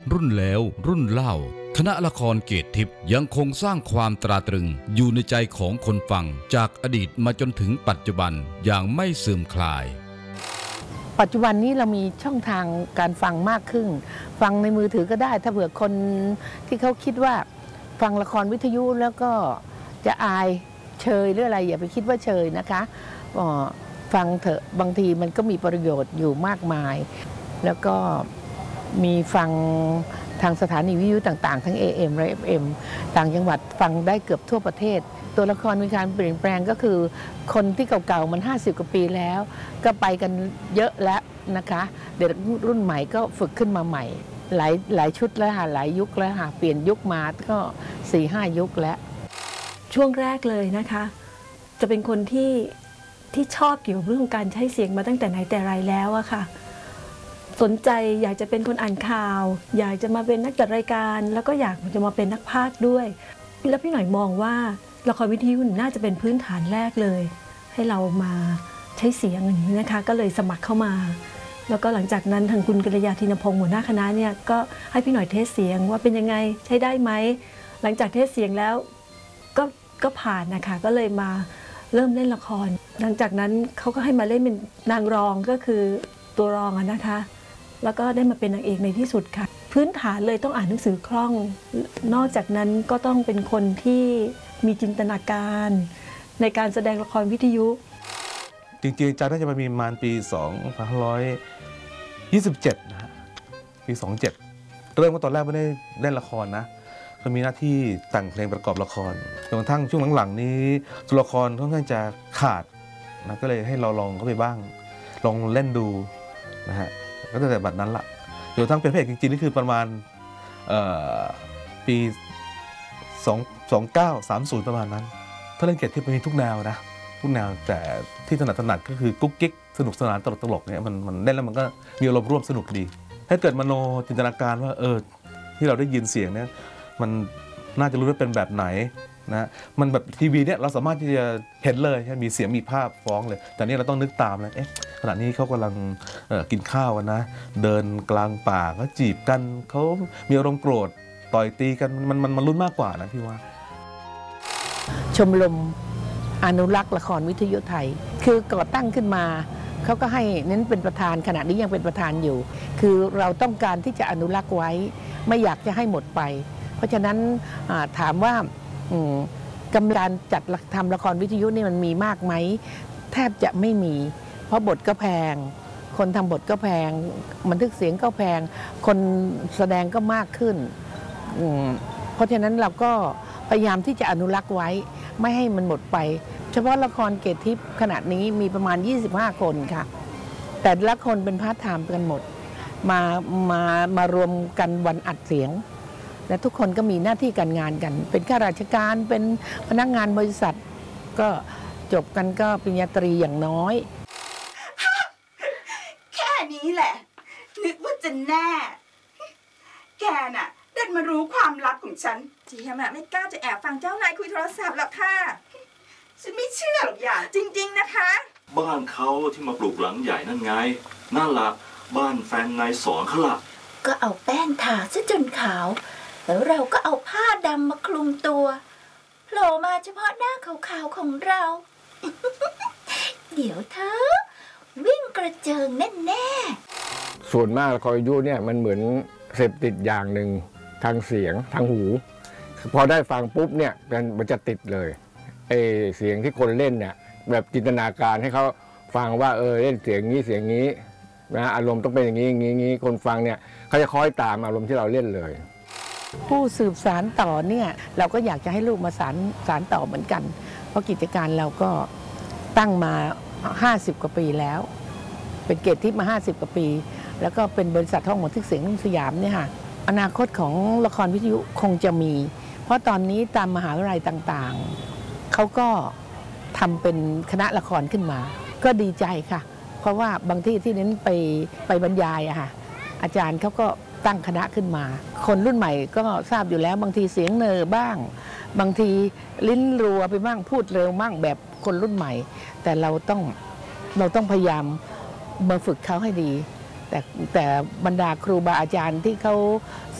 รุ่นแล้วรุ่นเล่าคณะละครเกตทิพย์ยังคงสร้างความตราตรึงอยู่ในใจของคนฟังจากอดีตมาจนถึงปัจจุบันอย่างไม่เสื่อมคลายปัจจุบันนี้เรามีช่องทางการฟังมากขึ้นฟังในมือถือก็ได้ถ้าเผื่อคนที่เขาคิดว่าฟังละครวิทยุแล้วก็จะอายเชยหรืออะไรอย่าไปคิดว่าเชยนะคะฟังเถอะบางทีมันก็มีประโยชน์อยู่มากมายแล้วก็มีฟังทางสถานีวิทยุต่างๆทั้ง AM และ FM ต่างจังหวัดฟังได้เกือบทั่วประเทศตัวละครมีการเปลี่ยนแปลงก็คือคนที่เก่าๆมัน50กว่าปีแล้วก็ไปกันเยอะแล้วนะคะเด็กรุ่นใหม่ก็ฝึกขึ้นมาใหม่หลายชุดแล้วค่ะหลายยุคแล้วค่ะเปลี่ยนยุคมาก็ 4-5 ยุคแล้วช่วงแรกเลยนะคะจะเป็นคนที่ชอบเกี่ยวกับเรื่องการใช้เสียงมาตั้งแต่ไหนแต่ไรแล้วอะค่ะสนใจอยากจะเป็นคนอ่านข่าวอยากจะมาเป็นนักจัดรายการแล้วก็อยากจะมาเป็นนักพากย์ด้วยแล้วพี่หน่อยมองว่าละครวิทยุน่าจะเป็นพื้นฐานแรกเลยให้เรามาใช้เสียงอย่างนี้นะคะก็เลยสมัครเข้ามาแล้วก็หลังจากนั้นทางคุณกัลยา ธินพงศ์หัวหน้าคณะเนี่ยก็ให้พี่หน่อยเทสเสียงว่าเป็นยังไงใช้ได้ไหมหลังจากเทสเสียงแล้วก็ผ่านนะคะก็เลยมาเริ่มเล่นละครหลังจากนั้นเขาก็ให้มาเล่นเป็นนางรองก็คือตัวรองนะคะแล้วก็ได้มาเป็นนางเอกในที่สุดค่ะพื้นฐานเลยต้องอ่านหนังสือคล่องนอกจากนั้นก็ต้องเป็นคนที่มีจินตนาการในการแสดงละครวิทยุจริงๆจาน่าจะมามีประมาณปี2527นะฮะปี27เริ่มก็ตอนแรกไม่ได้เล่นละครนะก็มีหน้าที่แต่งเพลงประกอบละครจนกระทั่งช่วงหลังๆนี้ตัวละครค่อนข้างจะขาดนะก็เลยให้เราลองเข้าไปบ้างลองเล่นดูนะฮะก็ตั้งแต่บัดนั้นละจนกระทั่งเป็นพระเอกจริงๆนี่คือประมาณปี2930ประมาณนั้นถ้าเล่นเกตที่มันมีทุกแนวนะทุกแนวแต่ที่ถนัดก็คือกุ๊กกิ๊กสนุกสนานตลกเนี่ยมันเล่นแล้วมันก็มีอารมณ์ร่วมสนุกดีถ้าเกิดมโนจินตนาการว่าที่เราได้ยินเสียงเนี่ยมันน่าจะรู้ว่าเป็นแบบไหนนะมันแบบทีวีเนี่ยเราสามารถที่จะเห็นเลยมีเสียงมีภาพฟ้องเลยแต่นี่เราต้องนึกตามเลยขณะนี้เขากำลังกินข้าวกันนะเดินกลางป่าเขาจีบกันเขามีอารมณ์โกรธต่อยตีกันมันลุ้นมากกว่านะพี่ว่าชมรมอนุรักษ์ละครวิทยุไทยคือก่อตั้งขึ้นมาเขาก็ให้เน้นเป็นประธานขณะนี้ยังเป็นประธานอยู่คือเราต้องการที่จะอนุรักษ์ไว้ไม่อยากจะให้หมดไปเพราะฉะนั้นถามว่ากำลังจัดทำละครวิทยุนี่มันมีมากไหมแทบจะไม่มีเพราะบทก็แพงคนทำบทก็แพงบันทึกเสียงก็แพงคนแสดงก็มากขึ้นเพราะฉะนั้นเราก็พยายามที่จะอนุรักษ์ไว้ไม่ให้มันหมดไปเฉพาะละครเกตทิพย์ขณะนี้มีประมาณ25คนค่ะแต่ละคนเป็นพาร์ทไทม์กันหมดมารวมกันวันอัดเสียงและทุกคนก็มีหน้าที่การงานกันเป็นข้าราชการเป็นพนักงานบริษัทก็จบกันก็ปริญญาตรีอย่างน้อยแค่นี้แหละนึกว่าจะแน่แกน่ะดันมารู้ความลับของฉันเจียมไม่กล้าจะแอบฟังเจ้านายคุยโทรศัพท์หรอกค่ะฉันไม่เชื่อหรอกอย่าจริงๆนะคะบ้านเขาที่มาปลูกหลังใหญ่นั่นไงนั่นล่ะบ้านแฟนนายสอนเขาล่ะก็เอาแป้งทาซะจนขาวแล้วเราก็เอาผ้าดำมาคลุมตัวโผล่มาเฉพาะหน้าขาวๆของเรา เดี๋ยวเธอวิ่งกระเจิงแน่ๆส่วนมากละครวิทยุเนี่ยมันเหมือนเสพติดอย่างหนึ่งทางเสียงทางหูพอได้ฟังปุ๊บเนี่ยมันจะติดเลยเสียงที่คนเล่นเนี่ยแบบจินตนาการให้เขาฟังว่าเล่นเสียงนี้เสียงนี้นะอารมณ์ต้องเป็นอย่างนี้อย่างนี้คนฟังเนี่ยเขาจะคอยตามอารมณ์ที่เราเล่นเลยผู้สืบสารต่อเนี่ยเราก็อยากจะให้ลูกมาสารต่อเหมือนกันเพราะกิจการเราก็ตั้งมา50กว่าปีแล้วเป็นเกตทิพย์มา50กว่าปีแล้วก็เป็นบริษัทห้องบันทึกเสียงสยามเนี่ยค่ะอนาคตของละครวิทยุคงจะมีเพราะตอนนี้ตามมหาวิทยาลัยต่างๆเขาก็ทำเป็นคณะละครขึ้นมาก็ดีใจค่ะเพราะว่าบางที่เน้นไปบรรยายอะค่ะอาจารย์เขาก็ตั้งคณะขึ้นมาคนรุ่นใหม่ก็ทราบอยู่แล้วบางทีเสียงเนอบ้างบางทีลิ้นรัวไปบ้างพูดเร็วบ้างแบบคนรุ่นใหม่แต่เราต้องพยายามมาฝึกเขาให้ดีแต่บรรดาครูบาอาจารย์ที่เขา